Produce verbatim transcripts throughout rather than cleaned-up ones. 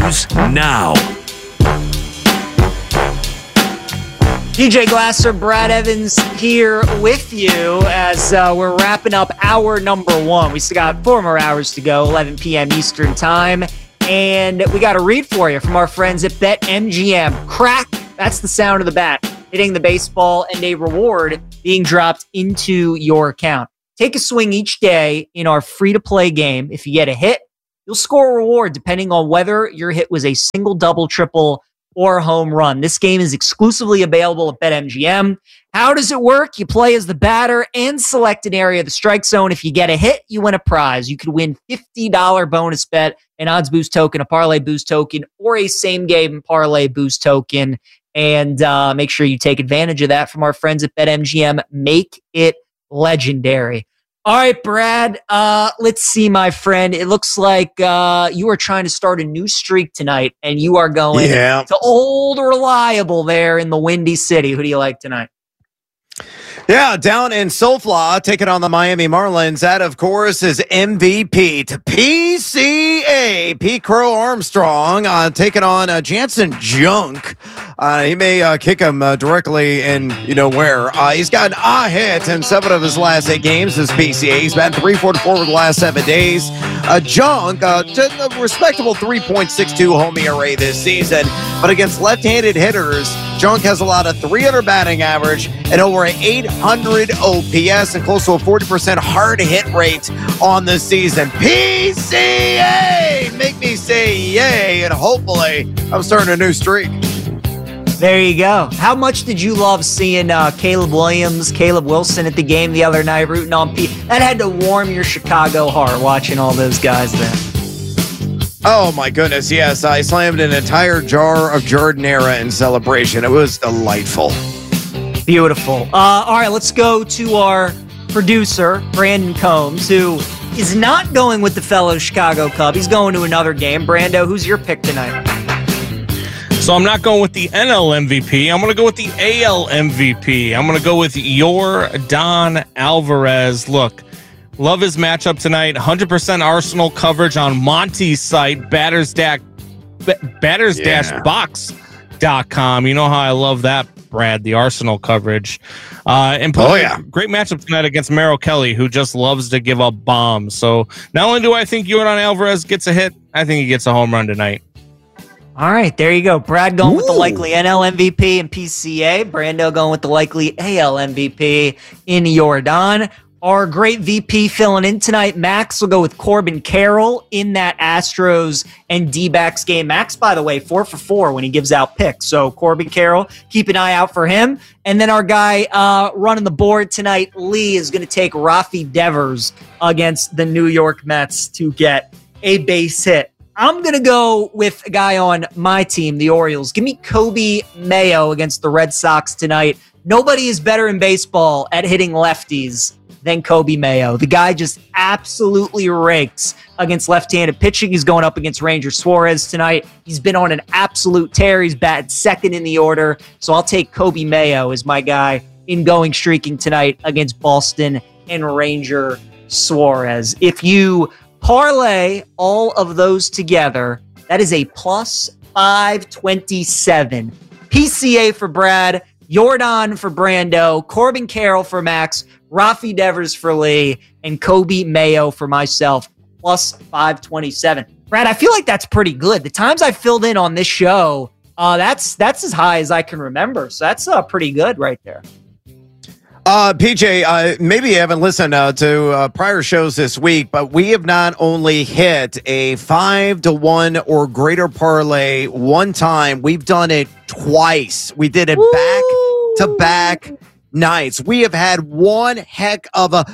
news now. P J Glasser, Brad Evans here with you as uh, we're wrapping up hour number one. We still got four more hours to go, eleven p.m. Eastern time. And we got a read for you from our friends at BetMGM. Crack, that's the sound of the bat hitting the baseball and a reward being dropped into your account. Take a swing each day in our free-to-play game. If you get a hit, you'll score a reward depending on whether your hit was a single, double, triple, or home run. This game is exclusively available at BetMGM. How does it work? You play as the batter and select an area of the strike zone. If you get a hit, you win a prize. You could win fifty dollars bonus bet, an odds boost token, a parlay boost token, or a same game parlay boost token. And uh, make sure you take advantage of that from our friends at BetMGM. Make it legendary. All right, Brad, uh, let's see, my friend. It looks like uh, you are trying to start a new streak tonight, and you are going yeah. to Old Reliable there in the Windy City. Who do you like tonight? Yeah, down in SoFla, taking on the Miami Marlins. That, of course, is M V P to P C A. Pete Crow Armstrong uh, taking on uh, Jansen Junk. Uh, he may uh, kick him uh, directly in, you know, where. Uh, he's got an ah hit in seven of his last eight games as P C A. He's batting three forty-four over the last seven days. Uh, Junk, uh, a respectable three point six two home E R A this season. But against left-handed hitters, Junk has allowed a three hundred batting average and over an eight hundred O P S and close to a forty percent hard hit rate on the season. P C A! Make me say yay, and hopefully I'm starting a new streak. There you go. How much did you love seeing uh, Caleb Williams, Caleb Wilson at the game the other night rooting on Pete? That had to warm your Chicago heart watching all those guys there. Oh, my goodness, yes. I slammed an entire jar of Jardinera in celebration. It was delightful. Beautiful. Uh, all right, let's go to our producer, Brandon Combs, who is not going with the fellow Chicago Cub. He's going to another game. Brando, who's your pick tonight? So I'm not going with the N L M V P. I'm going to go with the A L M V P. I'm going to go with Yordan Alvarez. Look, love his matchup tonight. one hundred percent Arsenal coverage on Monty's site, batters dash box dot com. You know how I love that, Brad, the Arsenal coverage. Uh, and oh, yeah. Great matchup tonight against Merrill Kelly, who just loves to give up bombs. So not only do I think Yordan Alvarez gets a hit, I think he gets a home run tonight. All right, there you go. Brad going Ooh. with the likely N L M V P and P C A. Brando going with the likely A L M V P in Yordan. Our great V P filling in tonight, Max, will go with Corbin Carroll in that Astros and D-backs game. Max, by the way, four for four when he gives out picks. So Corbin Carroll, keep an eye out for him. And then our guy uh, running the board tonight, Lee, is going to take Rafi Devers against the New York Mets to get a base hit. I'm going to go with a guy on my team, the Orioles. Give me Kobe Mayo against the Red Sox tonight. Nobody is better in baseball at hitting lefties than Kobe Mayo. The guy just absolutely rakes against left-handed pitching. He's going up against Ranger Suarez tonight. He's been on an absolute tear. He's batted second in the order. So I'll take Kobe Mayo as my guy in going streaking tonight against Boston and Ranger Suarez. If you parlay all of those together, that is a plus five twenty-seven. P C A for Brad, Yordan for Brando, Corbin Carroll for Max, Rafi Devers for Lee, and Kobe Mayo for myself, plus five twenty-seven. Brad, I feel like that's pretty good. The times I filled in on this show, uh, that's that's as high as I can remember. So that's uh, pretty good right there. Uh, P J, uh, maybe you haven't listened uh, to uh, prior shows this week, but we have not only hit a five to one or greater parlay one time, we've done it twice. We did it back to back nights. We have had one heck of a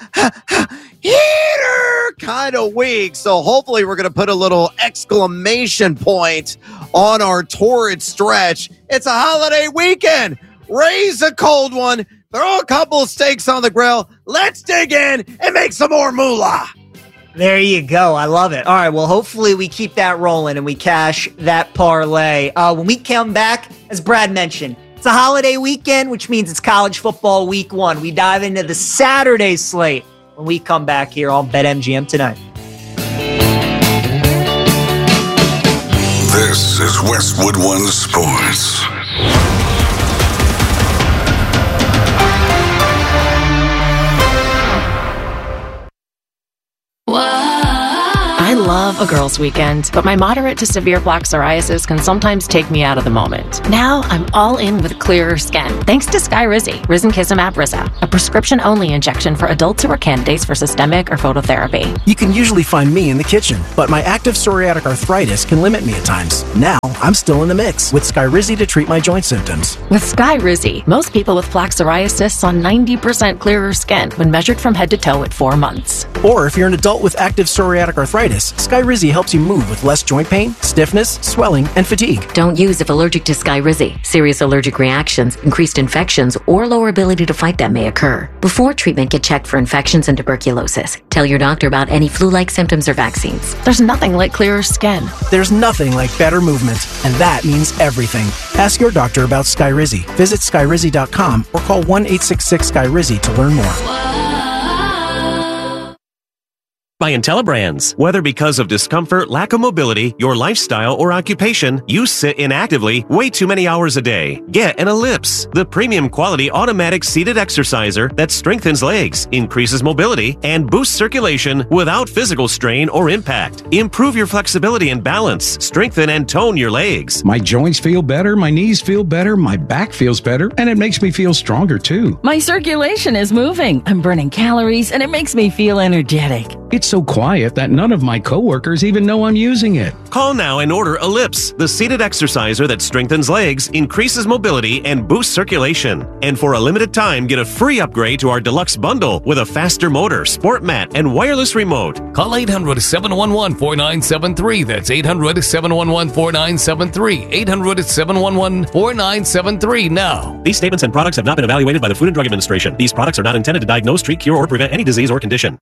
heater kind of week. So hopefully we're going to put a little exclamation point on our torrid stretch. It's a holiday weekend. Raise a cold one. Throw a couple of steaks on the grill. Let's dig in and make some more moolah. There you go. I love it. All right. Well, hopefully we keep that rolling and we cash that parlay. Uh, when we come back, as Brad mentioned, it's a holiday weekend, which means it's college football week one. We dive into the Saturday slate when we come back here on BetMGM tonight. This is Westwood One Sports. I love a girls' weekend, but my moderate to severe plaque psoriasis can sometimes take me out of the moment. Now I'm all in with clearer skin, thanks to Skyrizi, Risankizumab Riza, a prescription-only injection for adults who are candidates for systemic or phototherapy. You can usually find me in the kitchen, but my active psoriatic arthritis can limit me at times. Now I'm still in the mix with Skyrizi to treat my joint symptoms. With Skyrizi, most people with plaque psoriasis saw ninety percent clearer skin when measured from head to toe at four months. Or if you're an adult with active psoriatic arthritis, Skyrizi helps you move with less joint pain, stiffness, swelling, and fatigue. Don't use if allergic to Skyrizi. Serious allergic reactions, increased infections, or lower ability to fight them may occur. Before treatment, get checked for infections and tuberculosis. Tell your doctor about any flu-like symptoms or vaccines. There's nothing like clearer skin. There's nothing like better movement, and that means everything. Ask your doctor about Skyrizi. Visit Skyrizi dot com or call one eight six six Skyrizi to learn more. By IntelliBrands. Whether because of discomfort, lack of mobility, your lifestyle, or occupation, you sit inactively way too many hours a day. Get an Ellipse, the premium quality automatic seated exerciser that strengthens legs, increases mobility, and boosts circulation without physical strain or impact. Improve your flexibility and balance, strengthen and tone your legs. My joints feel better, my knees feel better, my back feels better, and it makes me feel stronger too. My circulation is moving. I'm burning calories, and it makes me feel energetic. It's so quiet that none of my coworkers even know I'm using it. Call now and order Ellipse, the seated exerciser that strengthens legs, increases mobility, and boosts circulation. And for a limited time, get a free upgrade to our deluxe bundle with a faster motor, sport mat, and wireless remote. Call eight hundred, seven one one, four nine seven three. That's eight hundred, seven one one, four nine seven three. eight hundred, seven one one, four nine seven three now. These statements and products have not been evaluated by the Food and Drug Administration. These products are not intended to diagnose, treat, cure, or prevent any disease or condition.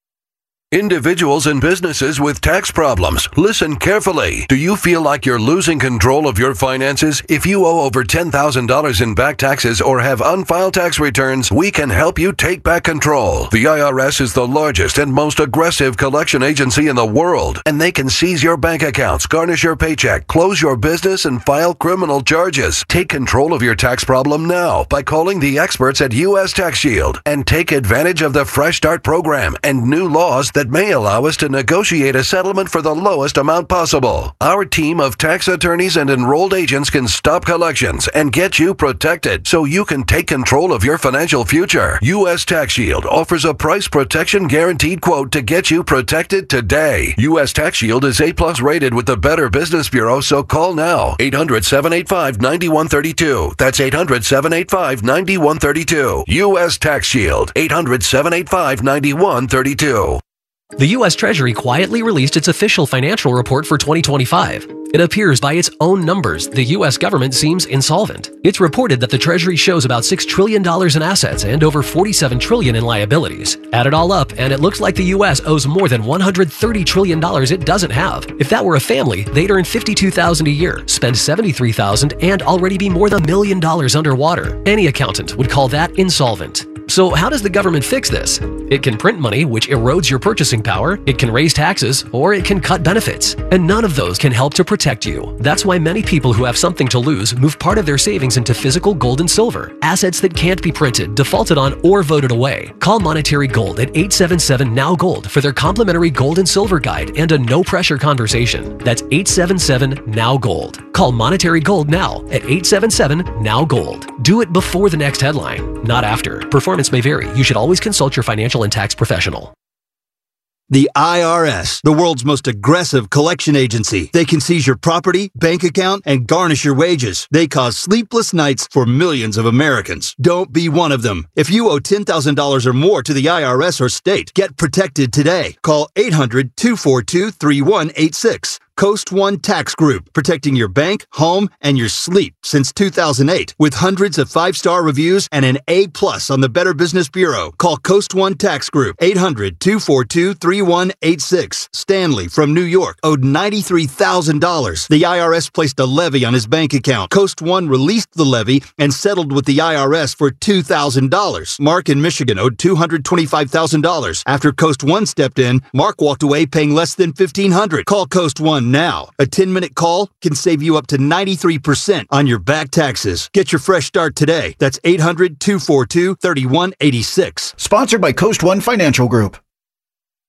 Individuals and businesses with tax problems, listen carefully. Do you feel like you're losing control of your finances? If you owe over ten thousand dollars in back taxes or have unfiled tax returns, we can help you take back control. The I R S is the largest and most aggressive collection agency in the world, and they can seize your bank accounts, garnish your paycheck, close your business, and file criminal charges. Take control of your tax problem now by calling the experts at U S Tax Shield and take advantage of the Fresh Start program and new laws that may allow us to negotiate a settlement for the lowest amount possible. Our team of tax attorneys and enrolled agents can stop collections and get you protected so you can take control of your financial future. U S Tax Shield offers a price protection guaranteed quote to get you protected today. U S Tax Shield is A plus rated with the Better Business Bureau, so call now. eight hundred, seven eight five, nine one three two. That's eight hundred, seven eight five, nine one three two. U S Tax Shield. eight hundred, seven eight five, nine one three two. The U S Treasury quietly released its official financial report for twenty twenty-five. It appears by its own numbers, the U S government seems insolvent. It's reported that the Treasury shows about six trillion dollars in assets and over forty-seven trillion dollars in liabilities. Add it all up, and it looks like the U S owes more than one hundred thirty trillion dollars it doesn't have. If that were a family, they'd earn fifty-two thousand dollars a year, spend seventy-three thousand dollars, and already be more than a million dollars underwater. Any accountant would call that insolvent. So how does the government fix this? It can print money, which erodes your purchasing power, it can raise taxes, or it can cut benefits. And none of those can help to protect you. That's why many people who have something to lose move part of their savings into physical gold and silver, assets that can't be printed, defaulted on, or voted away. Call Monetary Gold at eight seven seven, N O W Gold for their complimentary gold and silver guide and a no-pressure conversation. That's eight seven seven, N O W Gold. Call Monetary Gold now at eight seven seven, N O W Gold. Do it before the next headline, not after. Performance may vary. You should always consult your financial and tax professional. The I R S, the world's most aggressive collection agency. They can seize your property, bank account, and garnish your wages. They cause sleepless nights for millions of Americans. Don't be one of them. If you owe ten thousand dollars or more to the I R S or state, get protected today. Call eight hundred, two four two, three one eight six. Coast One Tax Group, protecting your bank, home, and your sleep since two thousand eight. With hundreds of five-star reviews and an A plus on the Better Business Bureau. Call Coast One Tax Group, eight hundred, two four two, three one eight six. Stanley from New York owed ninety-three thousand dollars. The I R S placed a levy on his bank account. Coast One released the levy and settled with the I R S for two thousand dollars. Mark in Michigan owed two hundred twenty-five thousand dollars. After Coast One stepped in, Mark walked away paying less than fifteen hundred dollars. Call Coast One one now. A ten-minute call can save you up to ninety-three percent on your back taxes. Get your fresh start today. That's eight hundred, two four two, three one eight six. Sponsored by Coast One Financial Group.